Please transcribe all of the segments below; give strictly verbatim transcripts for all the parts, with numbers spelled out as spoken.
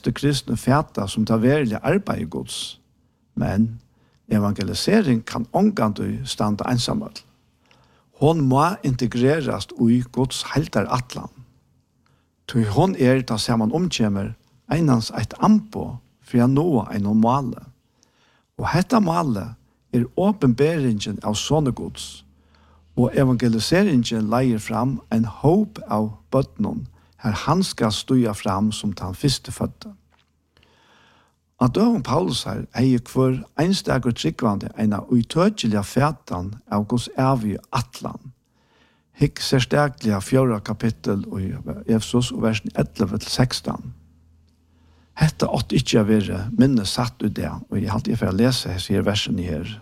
fleste kristne fæta som tar verilig arbeid i Guds, men evangelisering kan ångande standa ensamhet. Hon må integrerast i Guds heltar atlan. Tui hon er da saman omkjemmer einans eit ampo for å nå ein normale. Og hetta male er åpenberingen av sånne Guds, og evangeliseringen leier fram en håp av bøtnen, her han skal stuja fram som den første fødte. Av døven Paulus her er hver ensteg og tryggvande en av utøtjelige fætan av Guds evige atlan. Hikk særsteglige fjøra kapittel i Efesos og versen elleve til seksten. Hetta åtte ikke å være minne satt ut det, og jeg halte for å lese her versen her.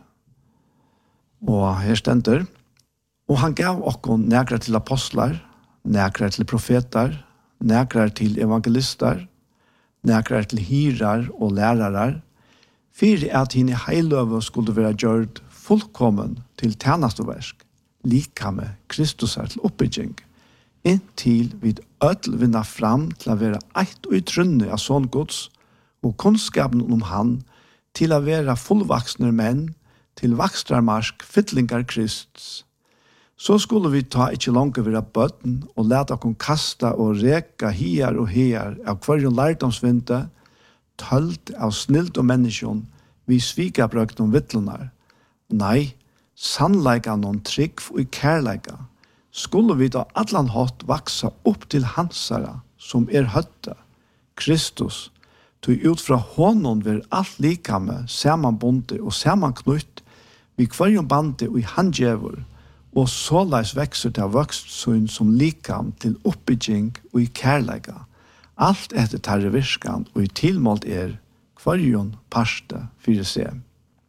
Og her stender, og han gav okkon nekrar til apostlar, nekrar til profetar, nekrar til evangelister, nekrar til hirar og lærarar, fyrir at henne heiløve skulle være gjort fullkommen til tjenesteversk, lika med Kristus er til oppbygging, inntil vi ødel vinner fram til å være eit og utrunne av sånn gods, og kunnskapen om han til å være fullvaksne menn, til vakstrarmarsk fytlingar Kristus. Så skulle vi ta ikke langt være bøtten og lete oss kasta og reka hier og her av hver lærdomsvinte, tølt av snilt og menneskjon, vi svika brøkt om vittlunar. Nei, sannleika noen trygg og kærleika, skulle vi da allan hatt vaksa opp til hansara, som er høtte, Kristus, tog ut fra honom vil alt likame, samanbundet og samanknutt, vi kvarjon bande og i handjevor, og såleis vekser til vokstsyn som likam til oppbygging og i kærleika. Alt etter tarre virskan og i tilmålt er kvarjon parste fyrir seg.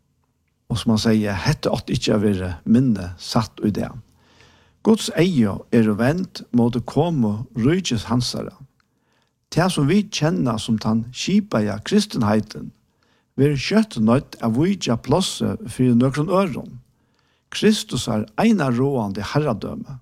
Og som man sier, hette åtte ikke å være minne satt i det. Guds eie er vendt mot å komme rydges hansara. Det som vi kjenner som den skipaja kristenheiten, vi er kjøtt nødt av vidja plåse for nøkron øron. Kristus er ena råande herradømme.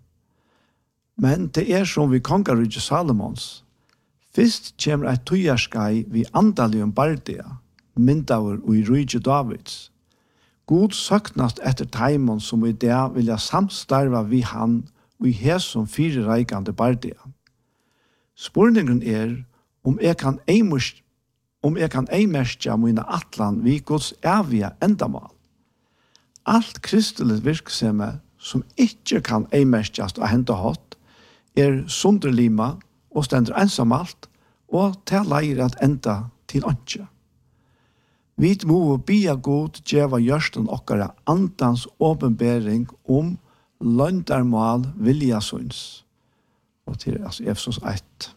Men det er som vi kongar i Salomons. Fyrst kommer et tøyerskai vi andalig om bardia, myndaver og i rydje Davids. God søknast etter taimon som i det vilja samstarva vi han og i hæsom fire reikande bardia. Spurningen er om jeg kan eimerst om jeg kan eimerstja mine atlan vi Guds evige endamal. Alt kristelig virksomhet som ikke kan eimerstjast og hente hatt, er sunderlima og stender ensamalt, og til leir at enda til åndsje. Vi må bia god djeva gjørsten okkara andans åpenbering om løndarmal viljasunds. Og til altså, Efesos ett.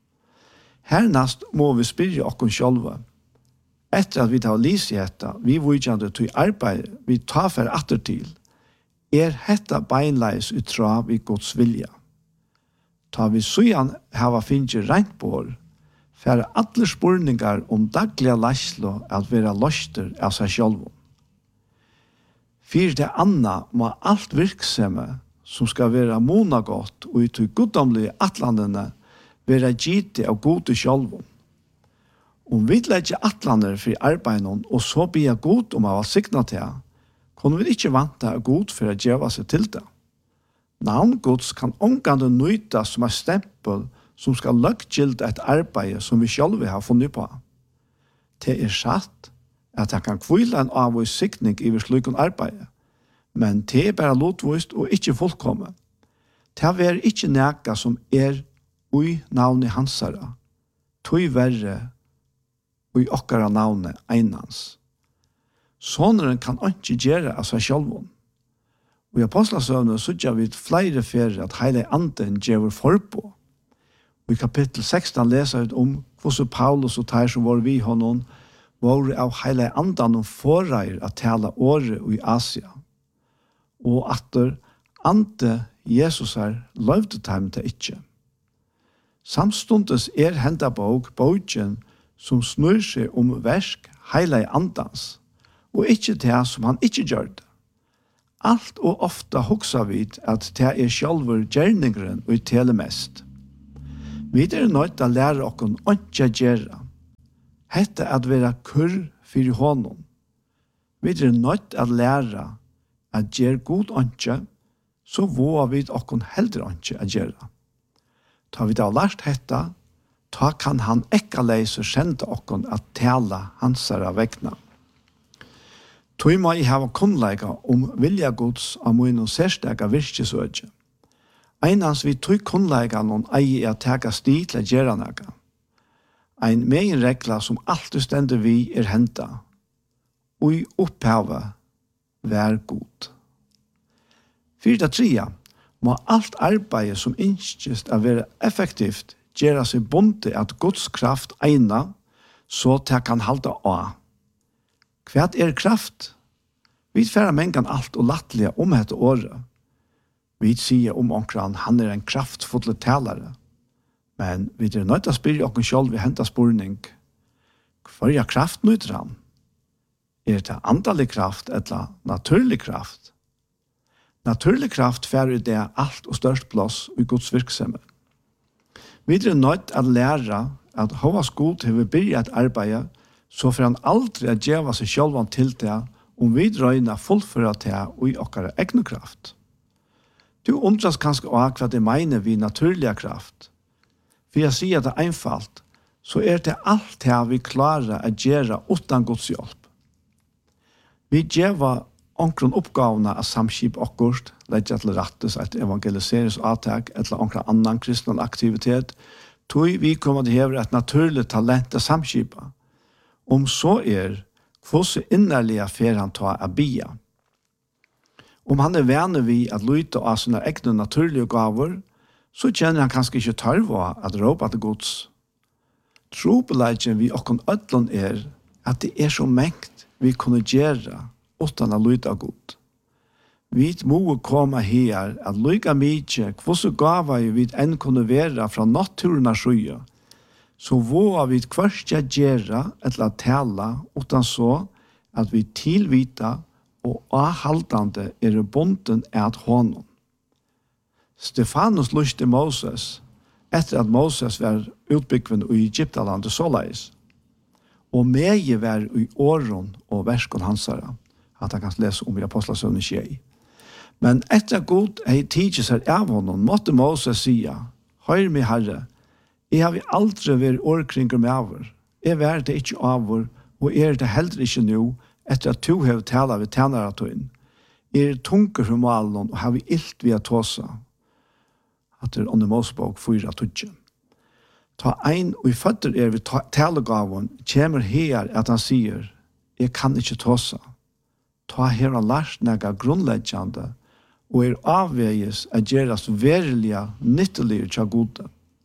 Hernast må vi spyrja okkon sjálva. Etter at vi tar lysgjetta, vi vujjande til arbeid, vi tar for atter til, er hetta beinleis utra vi Guds vilja. Ta vi sujan hava finnje rent bor, for alle spurningar om dagliga laslo at vera loster av seg sjálvum. Fyr det anna må alt virksame som skal vera monagott og ut i guddomlige atlandene vera gite av gode sjálvum. Om vi legger atlander for arbeidene og så blir god om å ha signa til, kunne vi ikke vante god for å gjøre seg til det. Navngods kan omgående nøyta som er stempel som skal løggilde et arbeid som vi selv har funnet på. Det er satt at jeg kan kvile en av og sikning i slikken arbeid, men det er bare lotvist og ikke fullkommen. Det er ikke nækka som er ui navnet hansara, tog verre og i okkara navne einans. Sånneren kan ikke gjøre av seg sjálvun. Og i apostlasøvnet sudja vi flere ferie at heile anden gjør forpå. Og i kapittel seksten leser vi om hvordan Paulus og Teir som var vi honom var av heile andan og forreier at tala året i Asia. Og at ante Jesus er løvde dem til ikke. Samstundes er henda bok, boken, som snur seg om versk heile andans, og ikke det som han ikke gjør det. Alt og ofta hoksa vi at det er sjálfur gjerningren og tele mest. Vi er nødt til å lære oss åndsja gjerra, Hette at være kurr for honom. Vi er nødt at lære at gjøre god åndsje, så våger vi okkon heldre åndsje at gjøre. Ta vi da lært hette, ta kan han ekka leise kjente okkon at tala hansara vegna. Tog må jeg hava kunnleika om vilja gods av mine særstega virkesøkje. Einans vi tog kunnleika noen eie at teka sti til å gjøre nega. Ein megin regla som alltid stender vi er henta. Ui opphavet vær god. Fyrta tria må alt arbeid som innskjist å være effektivt gjøre seg bonte at Guds kraft eina, så det kan halda av. Hva er kraft? Vi færa mengan alt og lattelige om dette året. Vi sier om omkran han er en kraftfull talare. Men vi er nødt til å spyrre oss selv ved hentas spurning. Hva er kraft nøyter han? Er det andalig kraft eller naturlig kraft? Naturlig kraft færer det alt og størst plass i Guds virksomhet. Vi er nødt til å lære at Hovas god har begynt arbeidet, så får han aldri å gjøre seg selv til det om vi drøyner fullføre det i okkara egne kraft. Du undras kanskje også hva det mener vi naturlige kraft. For jeg sier det einfalt, så er det alt det vi klarer å gjøre uten Guds hjelp. Vi gjør omkring oppgavene av samskip akkurat, legger til rettes et evangeliseringsattak eller omkring annan kristen aktivitet, tog vi kommer til å heve et naturlig talent til samskipet. Om så er, hvordan innerlige fer han tar av bia. Om han er venner vi at lytte av sine egne naturlige gaver, så kjenner han kanskje ikke tørve at råpe til Guds. Trobeleggjen vi okkon ødlån er at det er så mengt vi kunne gjøre utan å lytte av Gud. Vi må komme her at lykke mye hvordan gaver vi enn kunne være fra naturen av skye, så våger vi hverst å gjøre eller tale utan så at vi tilvita og avhaldande er bonden at honom. Stefanus lyste Moses etter at Moses var utbyggven i Egyptalandet såleis, og meie var i åren og verskon hansara, at han kan lese om i Apostlasønnen tjei. Men etter at god hei tidsi seg av honom, måtte Moses sia, «Høyr meg, Herre, jeg har vi aldri vært årkringer med avur. Jeg var det ikke avur, og er det heller ikke nå, etter at du har tala ved tænaratøyen. Jeg er tunker for malen, og har vi illt via tåsa.» At det er under Mosebok fyra tudje. Ta ein og i føtter er vi talegavon, kjemer her at han sier, «Jeg kan ikke tåsa.» Ta her han lært nega grunnleggjande, og er avveges at gjeras verilige, nyttelige tja gode.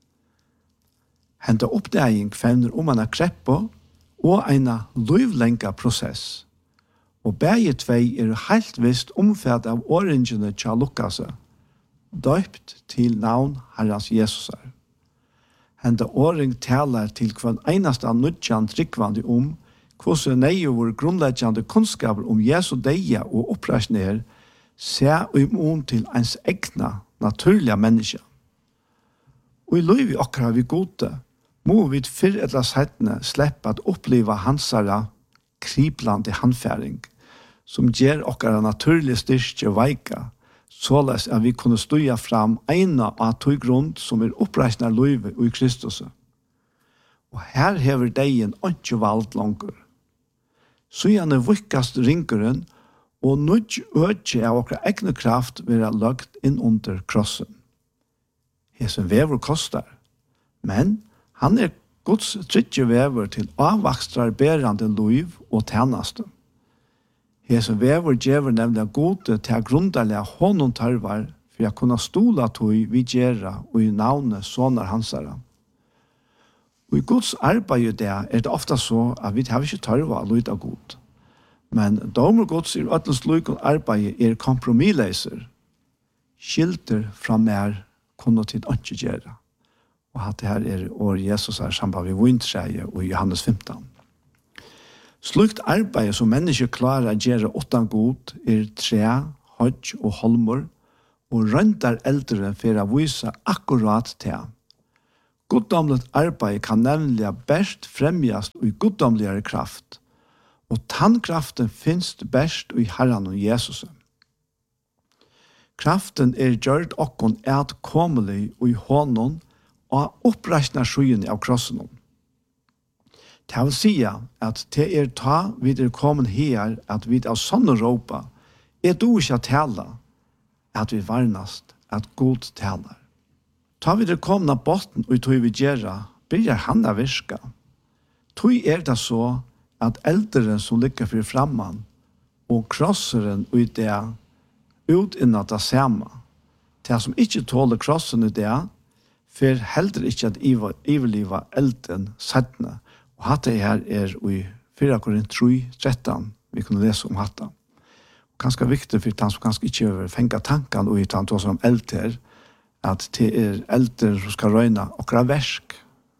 Henta oppdeging fevner om han er kreppo og eina løyvlenga prosess. Og begge tvei er helt visst omfært av åringene tja lukkase, døypt til navn Herrens Jesusar. Henta åring taler til hver eneste nødjan tryggvande om hvordan nøye vår grunnleggjande kunnskaper om Jesu deia og oppreisner ser og imon til ens egna, naturliga menneske. Og i løyvi okkara vi gode, må vi fyrr eller settene slippe at oppleva hansara kriblande handfæring, som gjer okkara naturlige styrke og veika, såleis at vi kunne stuja fram eina av tog grunn som er oppreisner løyvi i Kristus. Og her hever deien ikke valgt langer. Så gjerne vikkast ringeren, og nødt øke av okra egne kraft vil ha lagt inn under krossen. Hesen vever kostar, men han er Guds tredje vever til avvakstrar berande liv og tjeneste. Hesen vever djever nemlig gode til grunndelige hånden tarvar for å kunne stola tog vi gjøre og i navnet sånne hansara. Og i Guds arbeid der er det ofte så at vi har ikke tarva å lyde av Gud. Men domer Guds i ødels lykon arbeid er kompromisleiser, skilter fra mer kunne til ikke gjøre. Og at det her er år Jesus er samband ved vintreie og Johannes femton. Slukt arbeid som mennesker klarer å gjøre åttan god er tre, hodj og holmor, og røntar eldre for å vise akkurat til. Guddomligt arbeid kan nemlig best fremjas i guddomligere kraft, og tannkraften finnes best i Herren og Jesus. Kraften er gjørt okkon et komelig i hånden og oppreisner skyen av krossen. Det vil si at det er ta vid er kommet her at vi av sånne råpa er du ikke tala at vi varnast at god talar. Ta vid er kommet av botten og tog vi gjerra, byrjar han av virka. Tog er det så at elderen som ligger for framman og krosseren ut det ut innan det samme. Det som ikke tåler krossen ut det, for heller ikke at iverliva elden settene. Og hatt det her er i fyra Korint tre tretton vi kunne lese om hatt det. Ganske viktig for han som kanskje ikke har fengt tankene og han tog som eld her, at det er elder som skal røyne okra versk.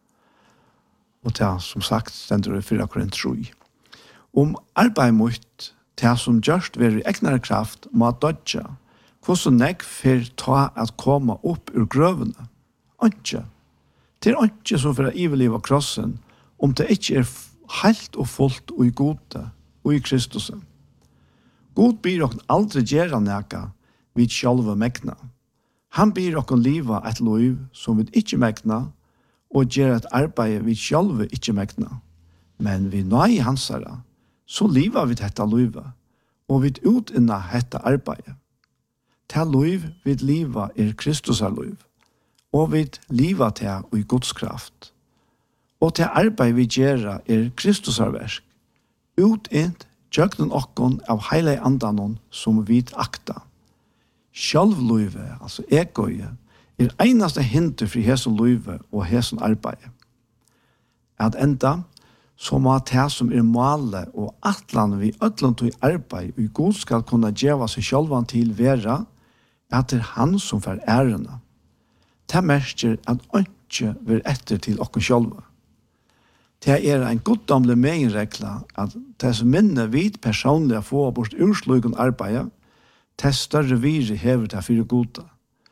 Og det som sagt stender i fyra Korint tre. Om arbeid mot det som gjørst ved i egnare kraft må dodja, hvordan nek for ta at komme opp ur grøvene? Ikke. Det er ikke som for å iverliva krossen, om det ikke er helt og fullt og i gode og i Kristus. God byr okken aldri gjøre neka vi sjálva megna. Han byr okken liva et liv som vi ikke megna, og gjøre et arbeid vi sjálva ikke megna. Men vi nøy hansara, så liva vi dette livet, og vi utinna dette arbeidet. Til liv vi liva er Kristus er liv, og vi liva til i Guds kraft. Og til arbeid vi gjøre er Kristus er versk, utint tjøkken okkon av heile andanon som vi akta. Sjálvlivet, altså egoje, er einaste hinder for hesen livet og hesen arbeid. At enda, så må det som er målet og atlan vi ødlund til arbeid og god skal kunne gjøre seg sjølvan til vera, at det er han som får ærene. Det merker at ikke vil etter til okken sjølva. Det er en goddomlig meginregla at det som minne vid personlig få bort urslugen arbeid, det større vire hever det for goda.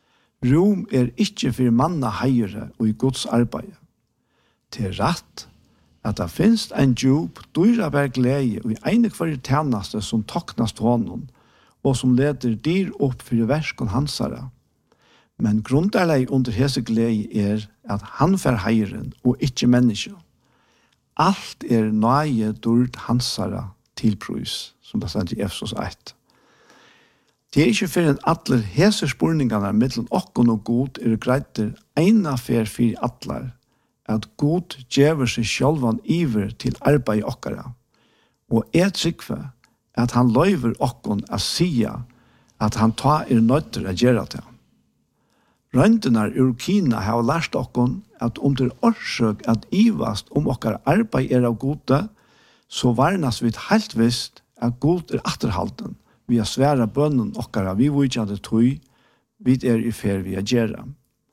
Rom er ikke for manna heiere og i Guds arbeid. Det er rett at det finnes en djup, dyraberg glede og i ene kvar tjeneste som toknast hånden, og som leder dyr opp for verskon hansara. Men grunderleg under hese glede er at han fer heieren og ikke menneske. Alt er nøye dyrt hansara tilprøys, som det stender i Efesos ett. Det er ikke for en atler hese spurningene mellom okkon og god er greiter ena fer for atler, at god gjever seg sjálvan iver til arbeid okkara, og er trykve at han løyver okkon a sia at han ta er nøytter a gjera til. Røyndenar ur Kina har lært okkon at om det er orsøk at ivast om okkara arbeid er av gode, så varnas vi helt visst at god er atterhalden vi har sværa bønnen okkara vi vujjande tøy vi er i fer vi a gjera.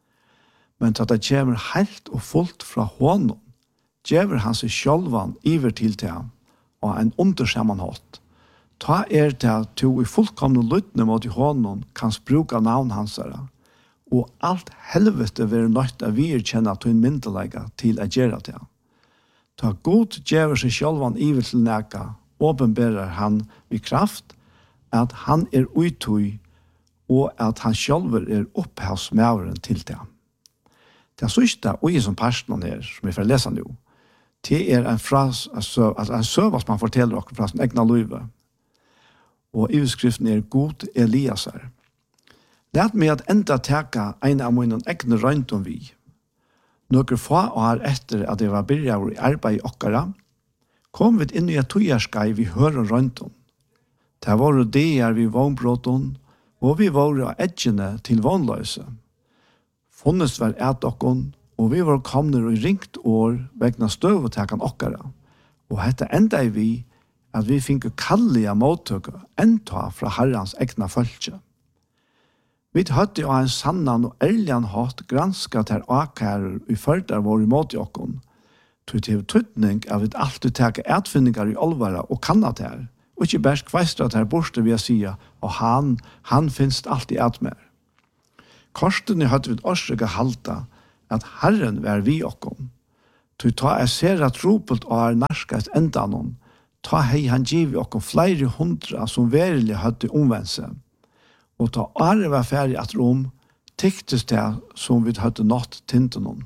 Men at det kommer helt og fullt fra hånden, gjever han seg sjálvan iver til til ham, og en undersammanhått. Ta er til at du i fullkomne lyttene mot i hånden kan bruka navn hansara, og alt helvete vil nødt av vi kjenne til en myndelega til å gjøre til ham. Ta god gjever seg sjálvan iver til neka, åpenberer han vid kraft, at han er uitøy, og at han sjálver er opphavsmæveren til til ham. Det er sørste, og i som personen her, som vi får lese nå, det er en fras, altså, en søvas man forteller dere fra sin egna livet. Og i skriften er god Eliasar. Læt meg at enda teka en av mine egne røynt om vi. Noen få år etter at jeg var byrjar i arbeid i okkara, kom vi inn i et tøyerskai vi hører røynt om. Det var det vi vognbråten, og vi var av edgene til vognløse. Funnes var et okkon, og vi var komne i ringt år vegna støvetekan okkara. Og hette enda i vi at vi finke kallige mottøkker enda fra Herrans egna følge. Vi høtte jo en sannan og ærlian hatt granska til akærer i førdar vår imot i okkon, tog til tøtning av at alltid teka etfinningar i olvara og kannat her, og ikke bæst kveistrat her borste vi a sia, og han, han finst alltid et mer. Korstene hadde vi årsøka halta at Herren var vi okkom. Tu ta er ser at ropelt og er narskast enda noen, ta hei han giv okkom flere hundra som verilig hadde omvendt seg. Og ta are var ferdig at rom, tyktes det som vi hadde nått tinten noen.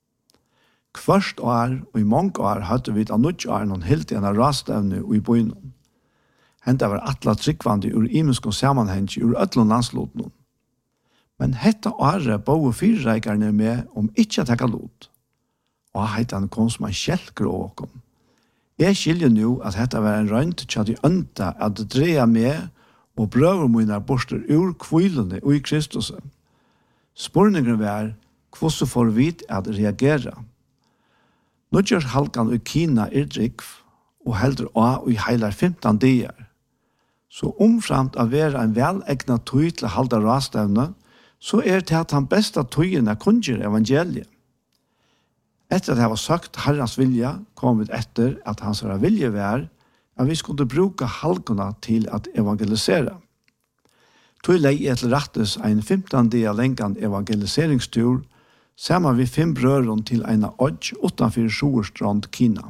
Kvørst år og i mange år hadde vi av nødt år noen helt igjen av rastevne og i bøynen. Henta var atla tryggvande ur imensk og sammanheng ur ødlån landsloten. Men hetta året bo fyrreikerne med om ikkje tekka lot. Og heitan kom som en kjelker åkom. Jeg skiljer nu at hetta var en rønt tja de ønta at dreia med og brøver mine borster ur kvillene og i Kristus. Spurningen var hvordan får vi at reagera. Nå gjør halkan i Kina er drikv og heldur av og i heilar femton dier. Så omframt av være en velegnet tøy til å halda rastevne, så er det at han beste tøyene kunngjør evangeliet. Etter at jeg var sagt Herrens vilja, kom vi etter at hans vilje var at vi skulle bruke halkene til at evangelisere. Tøy lei etter rettes en femton dia lengan evangeliseringstur, sammen vi fem brøren til en odj utenfor Sjoerstrand, Kina.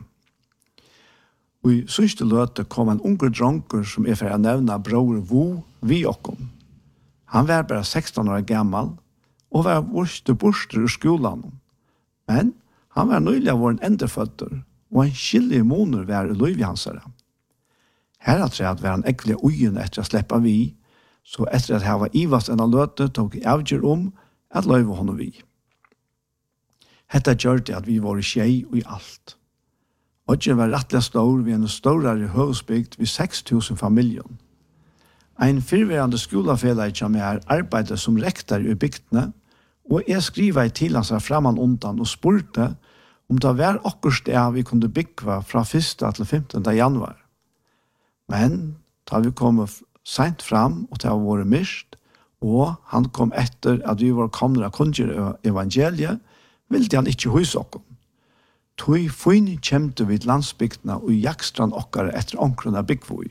Og i siste løte kom en unger dronker som er for å nevne bror Wu vi okkom. Han var bare sexton år gammal og var vorste borster ur skolan. Men han var nøylig av våren endeføtter og en skillig måneder var i løyvjansere. Her at var han ekkelig ugen etter å slippe vi, så etter at jeg var ivast enn av løte tok jeg avgjør om at løyve honom vi. Hetta gjør det at vi var i tjei og i alt. Odjen var rettelig stor ved en større høvsbygd ved seks tusen familjer. Ein fyrværende skolafellegi som er arbeidet som rektor i bygdene, og jeg skriva i til hans framan undan og spurte om det var akkur sted vi kunne bygva fra første til femtonte januar. Men da vi kom sent fram og det var våre mist, og han kom etter at vi var kommet av kunngjør evangeliet, ville han ikke hos okkom. Tui fuin kjemte vid landsbygdene og jakstran okkar etter omkrona byggvoi.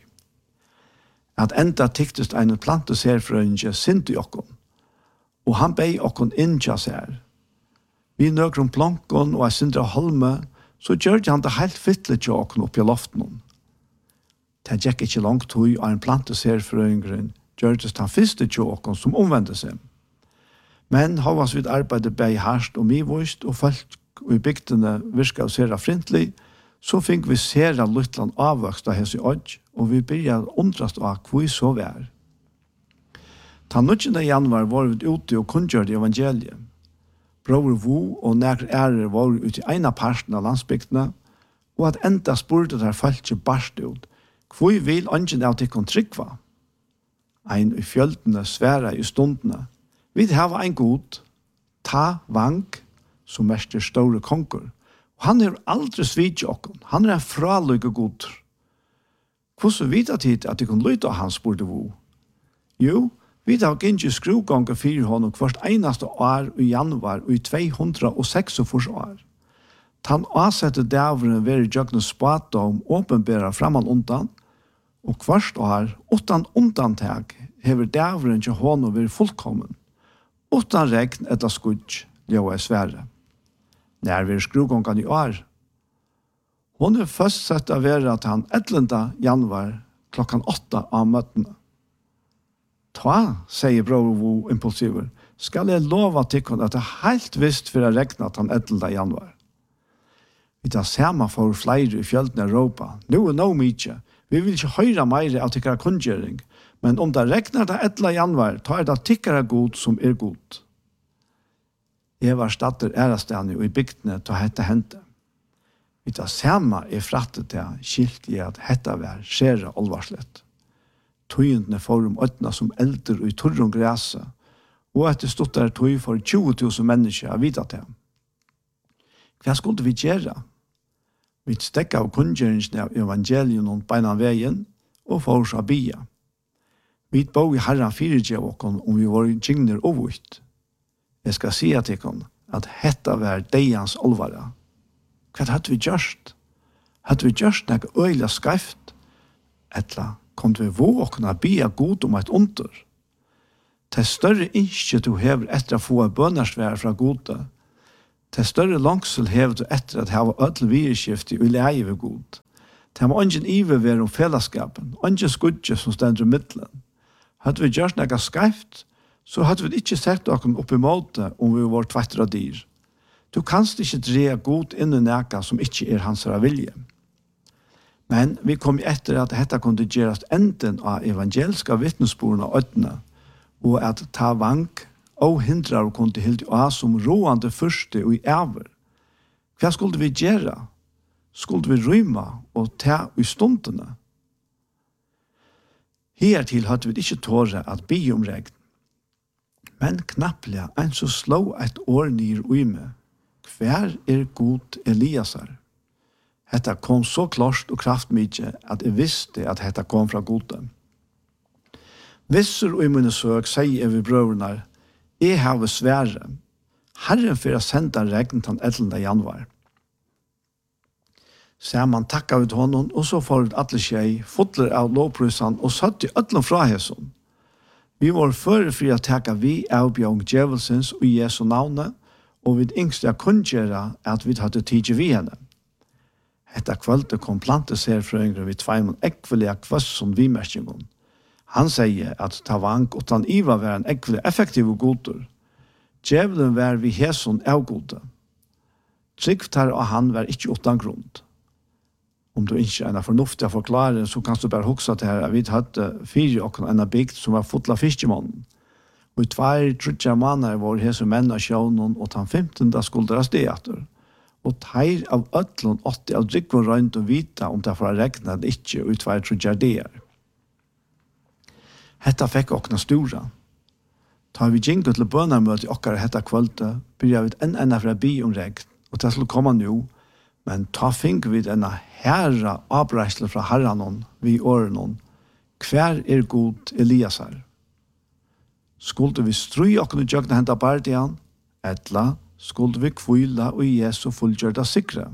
At enda tiktest ein planteserfrøynge sint i okkom, og han bei okkom inntja seg. Vi nøkron plankon og ei sindra holme, så gjør han det helt fytlet til okkom oppi loften. Det gikk ikke langt tui og en planteserfrøyngren gjørtes han fyrste til okkom som omvendte seg. Men havas vid arbeidet bei harst og mivust og folk og i bygdene virka og sera frintlig, så fikk vi sera luttland avvøkst av hese odj, og vi byrja undrast av hvor vi så vær. Ta nødgjende januar var vi ute og kunngjør evangeliet. Bror Wu og nekre ærer var ute i ena parten av landsbygdene, og at enda spurte der folk barst ut, hvor vil ønsken av til kon tryggva? Ein i fjöldene sværa i stundene. Vi hava ein god, ta vank, som mester store konger. Og han er aldri svidje okken. Han er en fralykke god. Hvordan vet jeg tid at de kan lytte av hans, spurte Wu? Jo, vi har ikke skruganger fyrir honom hvert eneste år i januar og i tvehundraseksogfyrre år. Han avsette dævren ved jøgne spata om åpenbæra framan undan, og hvert år, utan undantag, hever dævren til honom ved fullkommen, utan regn etter skudj, ljøa er svære. Når vi skrugongan i år. Hun er først sett av være at han ellevte januar klokkan åtta av møttene. Ta, sier bror Wu impulsiver, skal jeg lova til henne at det er helt visst for å regne at han ellevte januar. Vi tar samme for flere i fjöldene Europa. Nå er nå mykje. Vi vil ikke høyre mer av tikkere kunngjøring, men om det regner det ellevte januar, tar det tikkere god som er god. Jeg var statter ærestene og i bygdene til hette hente. Vi tar samme er frattet til skilt i at hette var skjere olvarslett. Tøyendene får om øtna som elder og i torron græse, og etter stått der tøy for tjue tusen mennesker av vidt til. Hva skulle vi gjøre? Vi stekket av kunngjøringen av evangelien og beina veien, og for oss av bia. Vi bo i herren fyrirgjev okken om vi var gingner overvitt. Jeg skal si til dere at hetta var deians olvara. Hva hadde vi gjørst? Hadde vi gjørst nek øyla skreft? Etla kom vi våkna bia god om et under. Det større innskje du hever etter å få bønarsvær fra gode. Til større langsel hever du etter at hava ødel vireskifte og leie ved god. Det må ingen ive være om fellesskapen, ingen skudje som stender i middelen. Hadde vi gjort noe skreft, så hadde vi ikke sett dere opp i måte om vi var tvettere dyr. Du kanst ikke dreie god inn i noe som ikke er hans vilje. Men vi kom etter at dette kunne gjøres enden av evangeliske vittnesbordene og ødene, og at ta vank og hindrar og kunne hilde av som roende første og i æver. Hva skulle vi gjøre? Skulle vi rymme og ta i stundene? Hertil hadde vi ikke tåre at be om regn. Men knapplega en så slå et år nyr uime. Hver er god Eliasar? Hetta kom så klart og kraftmykje at jeg visste at hetta kom fra goden. Visser og i mine søk sier jeg ved brøverne, jeg har svære. Herren for å sende regn til ellevte januar. Så man takka ut honom, og så får ut alle skjei, fotler av lovprysan, og satt i ødelen fra hesson. Vi var føre fri å takka vi av bjørn djevelsens og Jesu navnet, og vi yngste jeg kunne gjøre at vi hadde tidlig vi henne. Etter kvöldet kom planteserfrøyngre vid tveimen ekvelige kvøss som vi merkjengen. Han sier at ta vank og tan iva var en ekvelig effektiv og goder. Djevelen var vi hesson av gode. Tryggtar og han var ikke utan grunn. Om du ikke er en fornuftig å forklare, så kan du bare huske til her. Vi hadde fire og en bygd som var fotla fiskemannen. Og i tvær trutja måneder var hese menn av sjånen, og den femtende skulle deres det etter. Og teir av ødlån åtti av drikkvån røynt og vita om det får regna det ikke, og i tvær trutja det. Hetta fikk okna stora. Ta vi gjengde til bønarmøte i okkara hetta kvölde, byrja vi enn enn fra bi om regn, og det skulle komme nu, men ta fink vi denne herra avreisle fra herranon, vi årenon, hver er god Eliasar. Skulle vi strøy okna jøgna henta bardian, etla skulle vi kvila og Jesu fullgjørda sikre.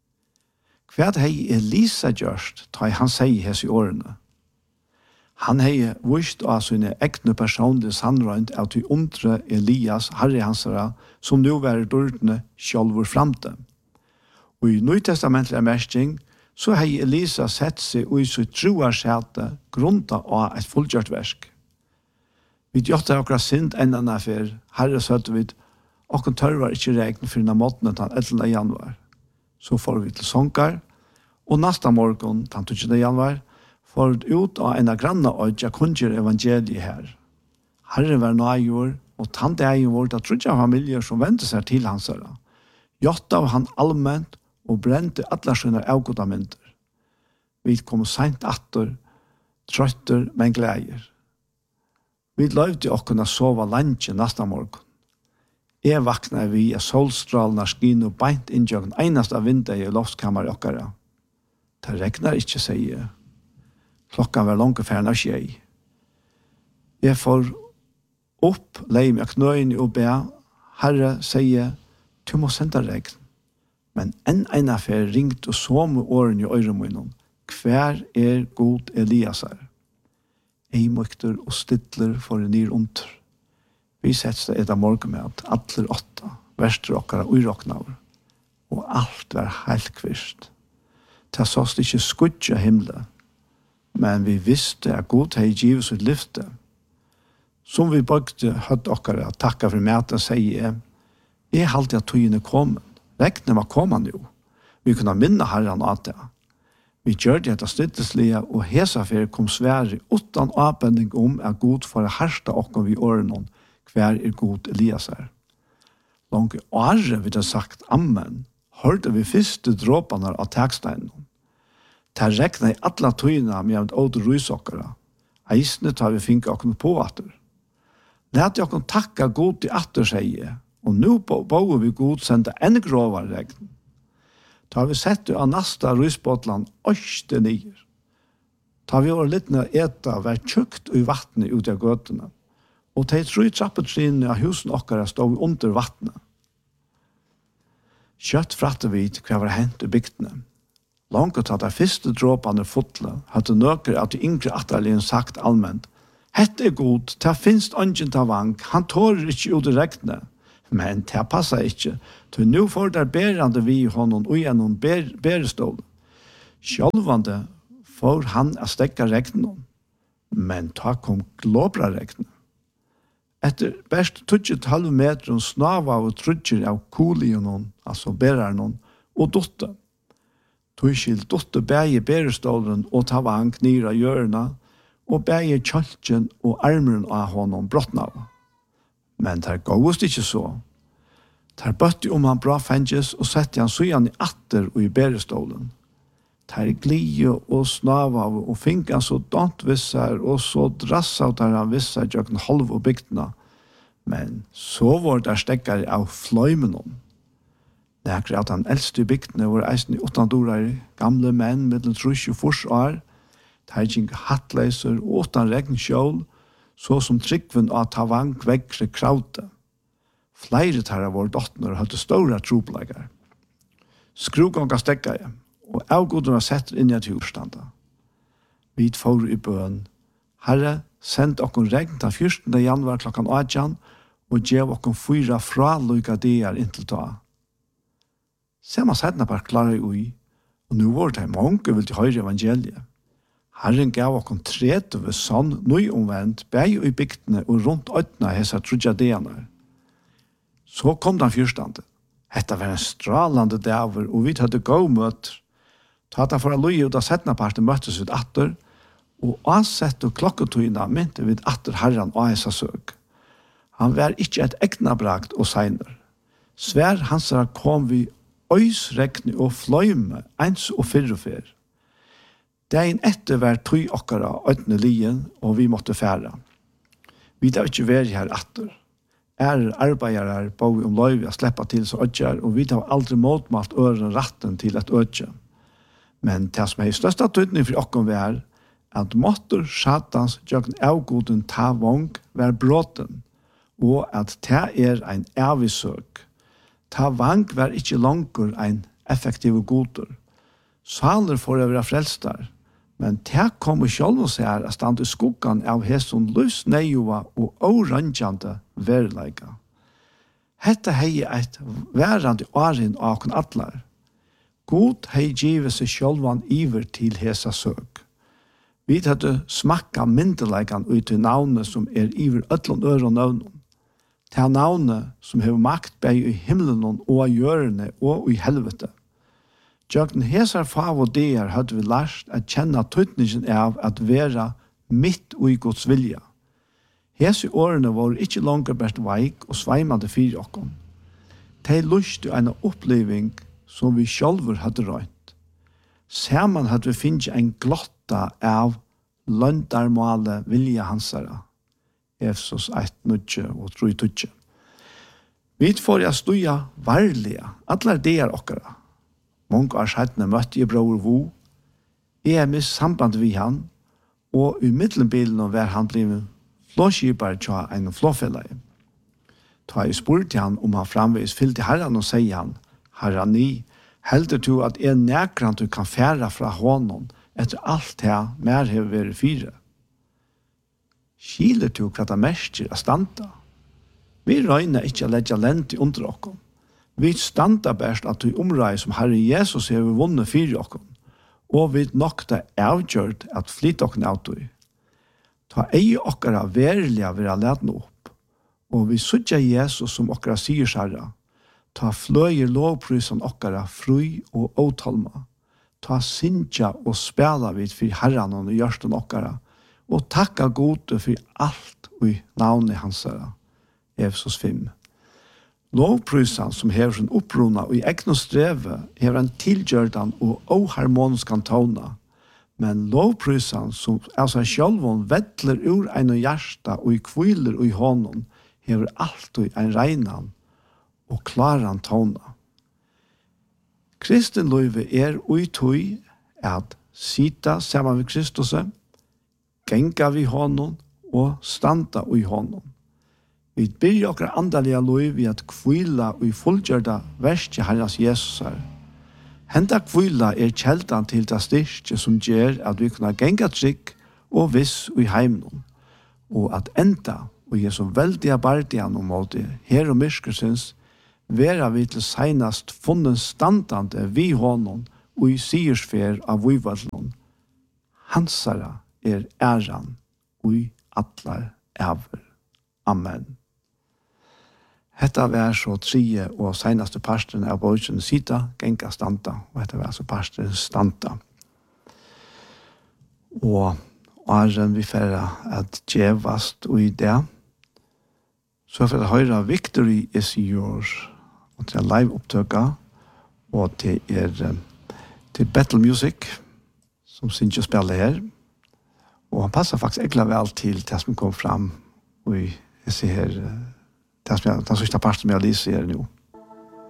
Hva hei Elisa gjørst, ta han seg hes i årene. Han hei vist av sine ekne personlige sannrøynt av til undre Elias, herre hansara, som nu var dårdene sjølver framte. Og i Nytestamentlige mersking, så hei Elisa sett seg og i sitt troar skjete grunta av et fullgjørt versk. Vi gjorde akkurat sint enn for herre søtte vid, og han tørvar ikke regn for denne måten den ellevte januar. Så får vi til sånkar, og neste morgen, den tjuende januar, får vi ut av en av granna øyja kunngjør evangeliet her. Herre var nøyjord, og tante egen vårt av trudja familier som vendte seg til hans herre. Gjort av han allment, og brente alle sine avgodamenter. Vi kom sent atter, trøtter, men gleder. Vi løyde å kunne sove lenge neste morgen. Jeg vakna vi av solstralene skin og beint inntjøkken eneste av vinduet i loftskammer okkara. Det regner ikke, sier jeg. Klokkan var langt færre av skjei. Jeg får opp, leie meg knøyene og be. Herre, sier, du må sende regn. Men enn en affær ringt og så med årene i øyremunnen. Hver er god Eliasar? Ei mykter og stidler for en nyr under. Vi setter etter morgen med at alle åtta, verster okkara og uroknaver. Og alt var helt kvist. Det sås ikke skudja himle. Men vi visste at god hei givet sitt lyfte. Som vi bøgde høtt okkara takka for mæta, sier jeg, jeg halte at tøyene komen. Regnet var kommet jo. Vi kunne minne herren av det. Vi gjør det etter støtteslige, og hesafer kom svære utan avbending om at god for å hersta okken vi årene hver er god Eliasar. Langt åre vi har sagt amen, hørte vi første dråpene av teksteinen. Det regnet i alle tøyene med et åd rysokkere. Eisene tar vi finke okken på atter. Lät jeg okken takka god til atter, sier, og nå bør vi god sende en grovere regn. Da har vi sett av nasta rysbåtland øste nyer. Da har vi vært litt ned eta, vært tjukt i vattnet ut av gøtene. Og de tre trappetrinene av husen okkara stod under vattnet. Kjøtt fratte vi hva var hent i bygdene. Langt at de første dråpene fotle hadde nøkker av de yngre atterligene sagt allment: «Hette er god, det finnes ungen til vank, han tårer ikke ut i regnet, Men det passar ikke. Til nu får der berande vi honom og gjennom ber, berestål. Sjálvande får han a stekka regnen, men ta kom globra regnen. Etter best tolv meter snava og trudger av kolionen, altså berarnon, og dotte. Tøyskild dotte bæge berestålen og ta vank nira hjørna, og bæge kjøltjen og armen av honom brottnav. Men det gåst ikke så. Der bøtte om han bra fenges og sette han søyan i atter og i berestålen. Der glie og snava og finka så dant vissar og så drassa der han vissar jøkken halv og bygdena. Men så var der stekkar av fløymenon. Nekre at han eldste i bygdene var eisen i åttandorar, gamle menn mellom trus og fors år, der gikk hattleiser og åttan regnkjål, så som tryggven av tavang vekkre krauta. Flere tar vår dottner hadde stora tropelager. Skrugånga stekka jeg, og avgodene setter inn i et husstanda. Vi får i bøen. Herre, send okkon regn til fjortende januar klokkan åtjan, og gjev okkon fyra fra lukka dier inntil ta. Sema sedna bare klarer ui, og nu var det mange vil til høyre evangeliet. Herren gav okkon tret over sånn nøyomvendt, bæg i bygdene og rundt øytna hesa trudjadianer. Så kom den fyrstande. Hetta var en stralande daver, og vi hadde gå møter. Tata for a lui og da setna parten møttes vi atter, og ansett og klokketøyna mynte vi atter herran og hesa søk. Han var ikkje et egna brakt og seiner. Svær hansara kom vi øysrekne og fløyme, eins og fyrrefer. Dagen etter var tøy okkara øytne lien, og vi måtte færa. Vi da ikkje veri her atter. Er arbeidere på om løyve å slippe til så ødger, og vi har aldri motmalt øren ratten til et ødge. Men det som er i største tydning for okken vi er, at måtter satans jøkken avgoden ta vong var bråten, og at det er en avisøk. Ta vong var ikke langer en effektiv goder. Saler får jeg være frelstar, men det kommer selv å se her at stand i skuggan av hesson løsneiva og oranjande verleika. Hetta hei eit værande årin av okon atlar. God hei givet seg sjølvan iver til hesa søk. Vi hadde smakka myndeleikan ut til navnet som er iver ötlun øre og navnet. Til navnet som hever makt bei i himmelen og i hjørne og i helvete. Jøkken hesar fav og der hadde vi lært at kjenne tøytningen av at være mitt og i Guds vilja. Hese årene var ikke langer best veik og sveimande fyr okken. De lyste en oppleving som vi sjálfur hadde røynt. Saman hadde vi finnet en glotta av løndarmale vilja hansara. Efsos ett nutje og tru tutje. Vi får jeg stuja varlige, atler der okkara. Mange år siden møtte jeg bror Vo. Jeg er med samband vi han, og i middelbilen var han blivet flåskipar til en flåfellag. Da jeg spurte han om han framvis fylte herran og sier han, herran ni, helder du at en nækrant du kan færa fra honom etter alt det mer har vært fire? Skiler du hva det mest er standa? Vi røyner ikke å legge lent i under okken. Vi standa best at vi omrei som Herre Jesus har vunnet fyrir okken, og vi nokta avgjørt at flyt okken av tog. Ta ei okkara verilega vera ledna opp, og vi sutja Jesus som okkara sier særra. Ta fløyer lovprysan okkara fri og åtalma. Ta sinja og spela vid for herran og hjørsten okkara, og takka gode for alt og i navnet hansara. Efesos fem. Lovprysan som hever sin opprona og i egn og streve hever en tilgjørdan og oharmonskan tona. Men lovprysan som er seg sjálvon vettler ur ein og hjärsta og i kviler og i honom hever alltid en reinan og klaran tona. Kristen løyve er ui tui at sita saman ved Kristus, genga vi honom og standa ui honom. Vi byrja okkar andalega løyv i at kvila og i fullgjørda verste Herras Jesus her. Henda kvila er kjeldan til det styrke som gjør at vi kunne genga trygg og viss og i heimnon, og at enda og jeg er så veldig bardian om måte, her og myskelsens, vera vi til senast funnen standande vi honom, og i siersfer av vivallon. Hansara er æran, og i atlar æver. Amen. Hetta var så tredje og senaste parsten av bøysen sida, genga standa, og hetta var så parsten standa. Og åren vi færre at djevast og i det, så for å høre Victory is yours, og til live opptøka, og til er til Battle Music, som synes å spille her, og han passer faktisk egentlig vel til det som kom fram, og jeg ser her, det som jeg, den siste parten som jeg lyser her nå.